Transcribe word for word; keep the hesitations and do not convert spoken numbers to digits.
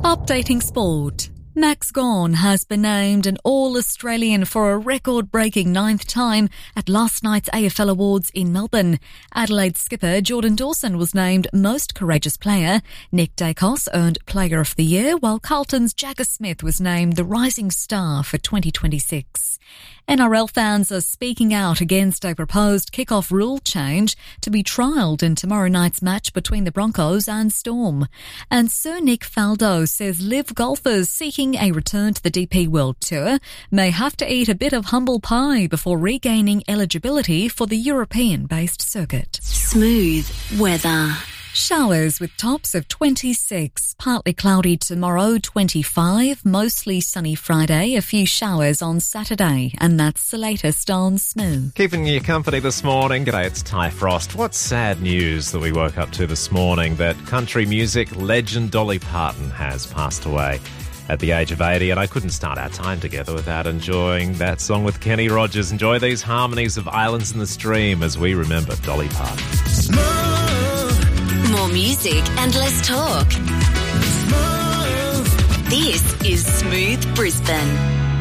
Updating sport. Max Gawn has been named an All-Australian for a record-breaking ninth time at last night's A F L Awards in Melbourne. Adelaide skipper Jordan Dawson was named Most Courageous Player. Nick Dacos earned Player of the Year, while Carlton's Jagger Smith was named the Rising Star for twenty twenty-six. N R L fans are speaking out against a proposed kick-off rule change to be trialled in tomorrow night's match between the Broncos and Storm. And Sir Nick Faldo says live golfers seeking a return to the D P World Tour may have to eat a bit of humble pie before regaining eligibility for the European-based circuit. Smooth weather. Showers with tops of twenty-six, partly cloudy tomorrow, twenty-five, mostly sunny Friday, a few showers on Saturday, and that's the latest on Smooth. Keeping you company this morning, g'day, it's Ty Frost. What sad news that we woke up to this morning, that country music legend Dolly Parton has passed away at the age of eighty, and I couldn't start our time together without enjoying that song with Kenny Rogers. Enjoy these harmonies of Islands in the Stream as we remember Dolly Parton. Smooth. More music and less talk. Smooth. This is Smooth Brisbane.